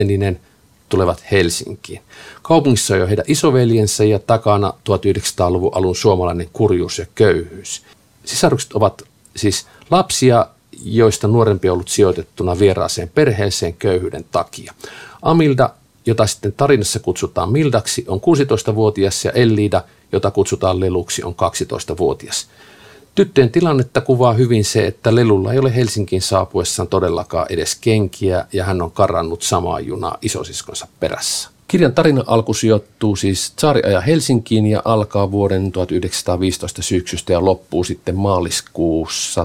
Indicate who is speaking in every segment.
Speaker 1: tulevat Helsinkiin. Kaupungissa on jo heidän isoveljensä ja takana 1900-luvun alun suomalainen kurjuus ja köyhyys. Sisarukset ovat siis lapsia, joista nuorempi on ollut sijoitettuna vieraaseen perheeseen köyhyyden takia. Amilda, jota sitten tarinassa kutsutaan Mildaksi, on 16-vuotias ja Elliida, jota kutsutaan Leluksi, on 12-vuotias. Tyttöjen tilannetta kuvaa hyvin se, että Lelulla ei ole Helsinkiin saapuessaan todellakaan edes kenkiä ja hän on karannut samaa junaa isosiskonsa perässä. Kirjan tarina alku sijoittuu siis tsaariajan Helsinkiin ja alkaa vuoden 1915 syksystä ja loppuu sitten maaliskuussa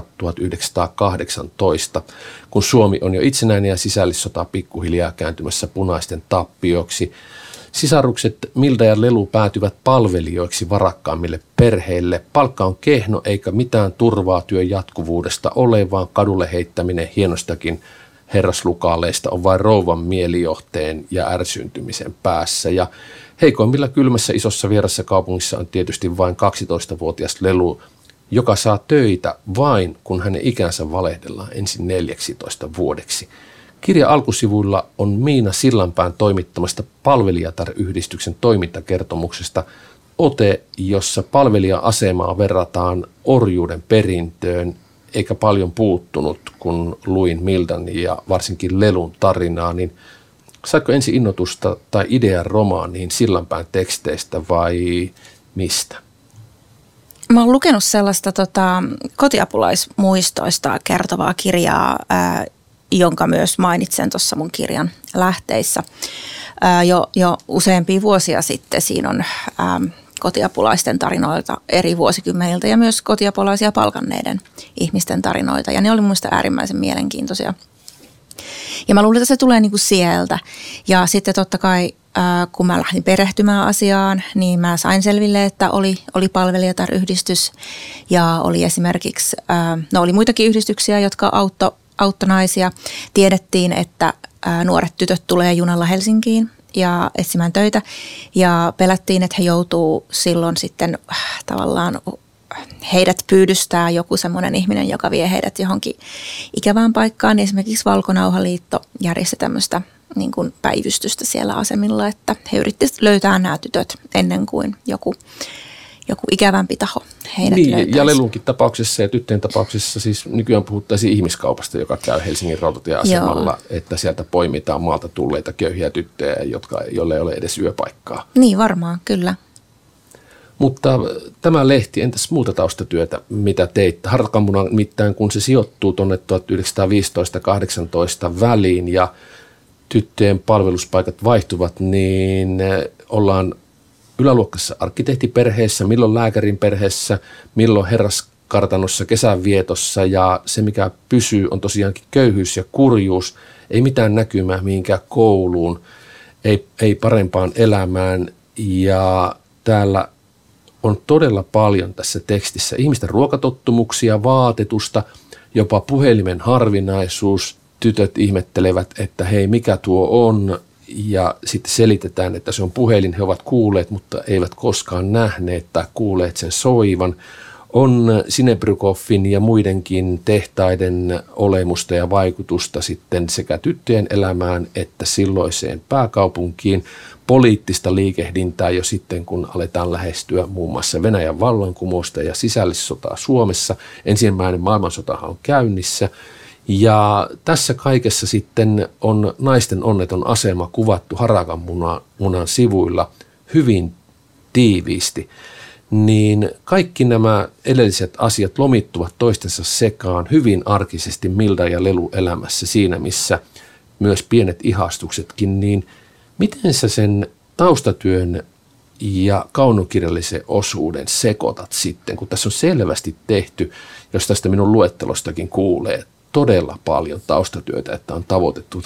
Speaker 1: 1918, kun Suomi on jo itsenäinen ja sisällissota pikkuhiljaa kääntymässä punaisten tappioksi. Sisarukset Milda ja Lelu päätyvät palvelijoiksi varakkaammille perheille. Palkka on kehno eikä mitään turvaa työn jatkuvuudesta ole, vaan kadulle heittäminen hienostakin herraslukaaleista on vain rouvan mielijohteen ja ärsyntymisen päässä. Ja heikoimmilla kylmässä isossa vierassa kaupungissa on tietysti vain 12-vuotias Lelu, joka saa töitä vain kun hänen ikänsä valehdellaan ensin 14 vuodeksi. Kirja alkusivuilla on Miina Sillanpään toimittamasta Palvelijatar-yhdistyksen toimintakertomuksesta ote, jossa palvelijan asemaa verrataan orjuuden perintöön, eikä paljon puuttunut, kun luin Mildan ja varsinkin Lelun tarinaa, niin saiko ensin innotusta tai idean romaaniin Sillanpään teksteistä vai mistä?
Speaker 2: Mä oon lukenut sellaista kotiapulaismuistoista kertovaa kirjaa, jonka myös mainitsen tuossa mun kirjan lähteissä. Jo useampia vuosia sitten siinä on kotiapulaisten tarinoita eri vuosikymmeniltä ja myös kotiapulaisia palkanneiden ihmisten tarinoita. Ja ne oli mun mielestä äärimmäisen mielenkiintoisia. Ja mä luulen, että se tulee niinku sieltä. Ja sitten totta kai, kun mä lähdin perehtymään asiaan, niin mä sain selville, että oli Palvelijatar-yhdistys ja oli esimerkiksi, oli muitakin yhdistyksiä, jotka auttoi naisia. Tiedettiin, että nuoret tytöt tulee junalla Helsinkiin ja etsimään töitä ja pelättiin, että he joutuu silloin sitten tavallaan heidät pyydystää joku semmoinen ihminen, joka vie heidät johonkin ikävään paikkaan. Esimerkiksi Valkonauhaliitto järjesti tämmöistä niin kuin päivystystä siellä asemilla, että he yrittivät löytää nämä tytöt ennen kuin joku ikävämpi taho heidät löytäisi.
Speaker 1: Ja Lelunkin tapauksessa ja tyttöjen tapauksessa siis nykyään puhuttaisiin ihmiskaupasta, joka käy Helsingin rautatieasemalla, että sieltä poimitaan maalta tulleita köyhiä tyttöjä, joille ei ole edes yöpaikkaa.
Speaker 2: Niin varmaan, kyllä.
Speaker 1: Mutta tämä lehti, entäs muuta taustatyötä, mitä teit? Harkanmunan mittaan, kun se sijoittuu tuonne 1915-18 väliin ja tyttöjen palveluspaikat vaihtuvat, niin ollaan yläluokkassa arkkitehtiperheessä, milloin lääkärin perheessä, milloin herraskartanossa kesänvietossa ja se mikä pysyy on tosiaankin köyhyys ja kurjuus. Ei mitään näkymää mihinkään kouluun, ei parempaan elämään ja täällä on todella paljon tässä tekstissä ihmisten ruokatottumuksia, vaatetusta, jopa puhelimen harvinaisuus. Tytöt ihmettelevät, että hei mikä tuo on ja sitten selitetään, että se on puhelin. He ovat kuulleet, mutta eivät koskaan nähneet tai kuulleet sen soivan. On Sinebrychoffin ja muidenkin tehtaiden olemusta ja vaikutusta sitten sekä tyttöjen elämään että silloiseen pääkaupunkiin. Poliittista liikehdintää jo sitten, kun aletaan lähestyä muun muassa Venäjän vallankumousta ja sisällissotaa Suomessa. Ensimmäinen maailmansotahan on käynnissä. Ja tässä kaikessa sitten on naisten onneton asema kuvattu Harakanmunan sivuilla hyvin tiiviisti. Niin kaikki nämä edelliset asiat lomittuvat toistensa sekaan hyvin arkisesti Milda ja Lelu elämässä siinä, missä myös pienet ihastuksetkin, niin miten sä sen taustatyön ja kaunokirjallisen osuuden sekoitat sitten, kun tässä on selvästi tehty, jos tästä minun luettelostakin kuulee, todella paljon taustatyötä, että on tavoitettu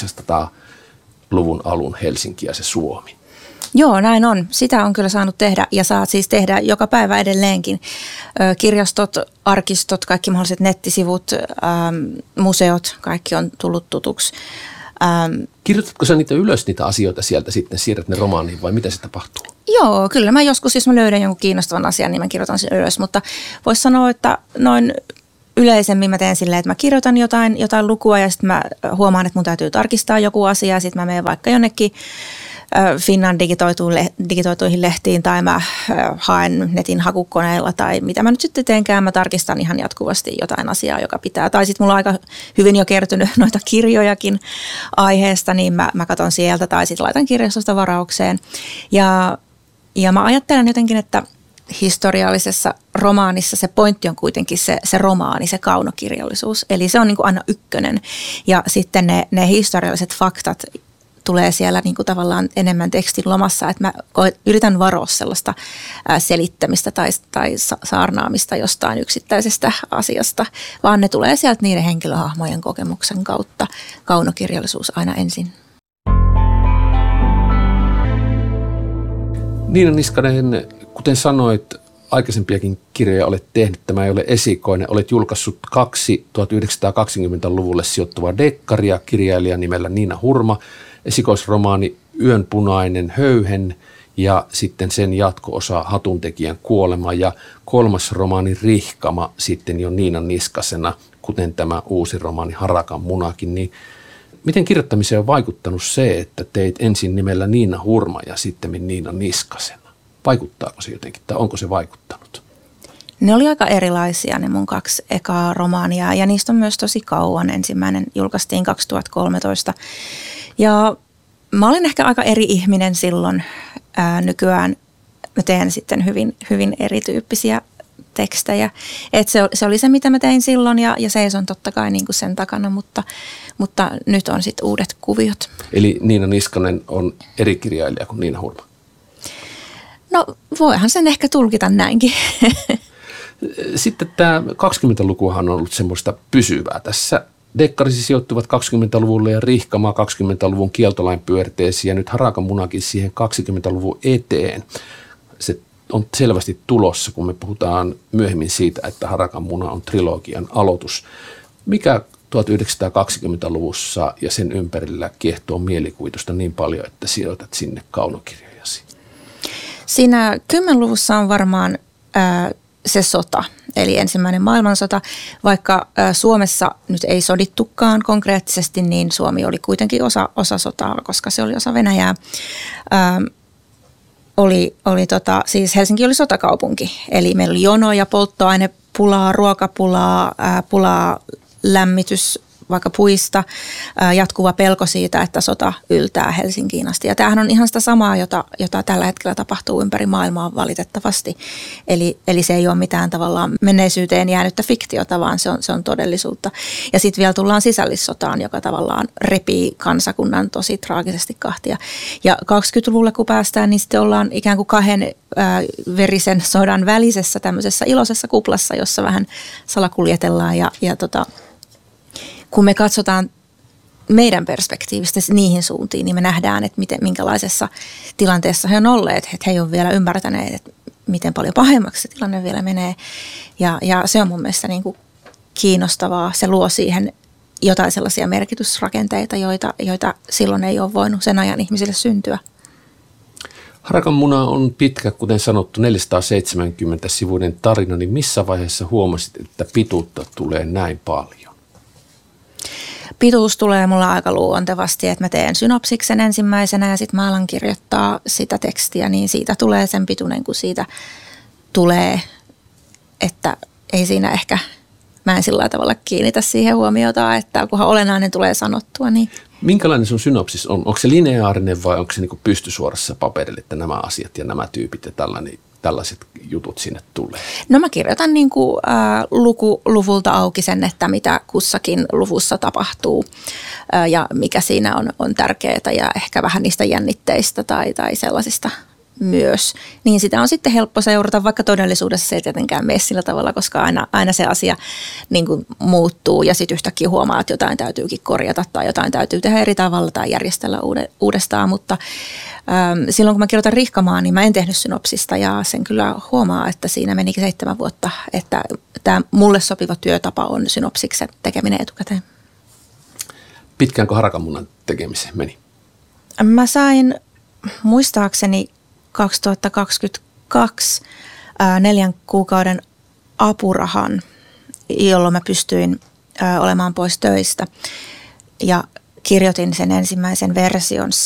Speaker 1: 1900-luvun alun Helsinki ja se Suomi.
Speaker 2: Joo, näin on. Sitä on kyllä saanut tehdä ja saat siis tehdä joka päivä edelleenkin. Kirjastot, arkistot, kaikki mahdolliset nettisivut, museot, kaikki on tullut tutuksi.
Speaker 1: Kirjoitatko sä niitä asioita sieltä sitten, siirrät ne romaaniin vai mitä se tapahtuu?
Speaker 2: Joo, kyllä mä joskus, jos mä löydän jonkun kiinnostavan asian, niin mä kirjoitan sen ylös, mutta voisi sanoa, että noin yleisemmin mä teen silleen, että mä kirjoitan jotain lukua ja sitten mä huomaan, että mun täytyy tarkistaa joku asia ja sitten mä menen vaikka jonnekin Finnan digitoituihin lehtiin tai mä haen netin hakukoneella tai mitä mä nyt sitten teenkään, mä tarkistan ihan jatkuvasti jotain asiaa, joka pitää. Tai sitten mulla on aika hyvin jo kertynyt noita kirjojakin aiheesta, niin mä katson sieltä tai sitten laitan kirjastosta varaukseen. Ja mä ajattelen jotenkin, että historiallisessa romaanissa se pointti on kuitenkin se romaani, se kaunokirjallisuus. Eli se on niin kuin aina ykkönen. Ja sitten ne historialliset faktat tulee siellä niin kuin tavallaan enemmän tekstin lomassa, että mä yritän varoa sellaista selittämistä tai saarnaamista jostain yksittäisestä asiasta, vaan ne tulee sieltä niiden henkilöhahmojen kokemuksen kautta. Kaunokirjallisuus aina ensin.
Speaker 1: Niina Niskanen, kuten sanoit, aikaisempiakin kirjoja olet tehnyt, tämä ei ole esikoinen. Olet julkaissut 2 1920-luvulle sijoittuvaa dekkaria kirjailijan nimellä Niina Hurma, esikoisromaani Yönpunainen höyhen ja sitten sen jatko-osa Hatuntekijän kuolema ja 3. romaani Rihkama sitten jo Niina Niskasena, kuten tämä uusi romaani Harakan munakin. Niin miten kirjoittamiseen on vaikuttanut se, että teit ensin nimellä Niina Hurma ja sitten Niina Niskasena? Vaikuttaako se jotenkin tai onko se vaikuttanut?
Speaker 2: Ne oli aika erilaisia ne mun 2 ekaa romaania ja niistä on myös tosi kauan. Ensimmäinen julkaistiin 2013 ja mä olin ehkä aika eri ihminen silloin. Nykyään mä teen sitten hyvin, hyvin erityyppisiä tekstejä. Et se oli se, mitä mä tein silloin ja seison totta kai niin kuin sen takana, mutta nyt on sitten uudet kuviot.
Speaker 1: Eli Niina Niskanen on eri kirjailija kuin Niina Hurma?
Speaker 2: No voihan sen ehkä tulkita näinkin.
Speaker 1: Sitten tämä 20-lukuhan on ollut semmoista pysyvää tässä. Dekkarisi sijoittuvat 20-luvulle ja Rihkama 20-luvun kieltolain pyörteisiin ja nyt Harakan munakin siihen 20-luvun eteen. Se on selvästi tulossa, kun me puhutaan myöhemmin siitä, että Harakan muna on trilogian aloitus. Mikä 1920-luvussa ja sen ympärillä kiehtoo mielikuvitusta niin paljon, että sijoitat sinne kaunokirjojasi?
Speaker 2: Siinä 10-luvussa on varmaan se sota, eli ensimmäinen maailmansota. Vaikka Suomessa nyt ei sodittukaan konkreettisesti, niin Suomi oli kuitenkin osa sotaa, koska se oli osa Venäjää. Siis Helsinki oli sotakaupunki, eli meillä oli jonoja, polttoainepulaa, ruokapulaa, pulaa lämmitys vaikka puista, jatkuva pelko siitä, että sota yltää Helsinkiin asti. Ja tämähän on ihan sitä samaa, jota tällä hetkellä tapahtuu ympäri maailmaa valitettavasti. Eli se ei ole mitään tavallaan menneisyyteen jäänyttä fiktiota, vaan se on todellisuutta. Ja sitten vielä tullaan sisällissotaan, joka tavallaan repii kansakunnan tosi traagisesti kahtia. Ja 20-luvulle kun päästään, niin sitten ollaan ikään kuin 2 verisen sodan välisessä tämmöisessä iloisessa kuplassa, jossa vähän salakuljetellaan ja kun me katsotaan meidän perspektiivistä niihin suuntiin, niin me nähdään, että minkälaisessa tilanteessa he on olleet. Että he ei ole vielä ymmärtäneet, että miten paljon pahemmaksi se tilanne vielä menee. Ja se on mun mielestä niin kuin kiinnostavaa. Se luo siihen jotain sellaisia merkitysrakenteita, joita silloin ei ole voinut sen ajan ihmisille syntyä.
Speaker 1: Harakan muna on pitkä, kuten sanottu, 470-sivuinen tarina. Niin missä vaiheessa huomasit, että pituutta tulee näin paljon?
Speaker 2: Pituus tulee mulla aika luontevasti, että mä teen synopsiksen ensimmäisenä ja sitten mä alan kirjoittaa sitä tekstiä, niin siitä tulee sen pituinen, kun siitä tulee, että ei siinä ehkä, mä en sillä tavalla kiinnitä siihen huomiota, että kunhan olennainen tulee sanottua. Niin.
Speaker 1: Minkälainen sun synopsis on? Onko se lineaarinen vai onko se niin kuin pystysuorassa paperille, että nämä asiat ja nämä tyypit ja tällaiset jutut sinne tulee?
Speaker 2: No mä kirjoitan niin kuin, luvulta auki sen, että mitä kussakin luvussa tapahtuu ja mikä siinä on tärkeää ja ehkä vähän niistä jännitteistä tai sellaisista myös. Niin sitä on sitten helppo seurata, vaikka todellisuudessa se ei tietenkään mene sillä tavalla, koska aina se asia niin kuin muuttuu ja sitten yhtäkkiä huomaa, että jotain täytyykin korjata tai jotain täytyy tehdä eri tavalla tai järjestellä uudestaan, mutta silloin kun mä kirjoitan Rihkamaa, niin mä en tehnyt synopsista ja sen kyllä huomaa, että siinä menikin 7 vuotta, että tämä mulle sopiva työtapa on synopsiksen tekeminen etukäteen.
Speaker 1: Pitkäänkö Harakan munan tekemiseen meni?
Speaker 2: Mä sain muistaakseni 2022 4 kuukauden apurahan jolloin mä pystyin olemaan pois töistä. Ja kirjoitin sen ensimmäisen version